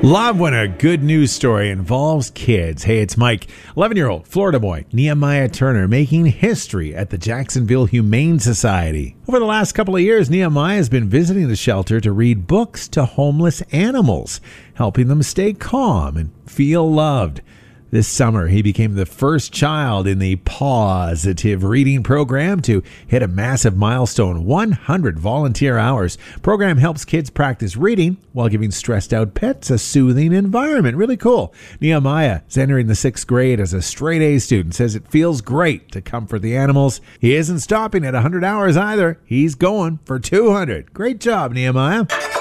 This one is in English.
Love when a good news story involves kids. Hey, it's Mike. 11-year-old Florida boy Nehemiah Turner making history at the Jacksonville Humane Society. Over the last couple of years, Nehemiah has been visiting the shelter to read books to homeless animals, helping them stay calm and feel loved. This summer, he became the first child in the Positive Reading program to hit a massive milestone, 100 volunteer hours. Program helps kids practice reading while giving stressed out pets a soothing environment. Really cool. Nehemiah is entering the 6th grade as a straight A student, says it feels great to comfort the animals. He isn't stopping at 100 hours either. He's going for 200. Great job, Nehemiah.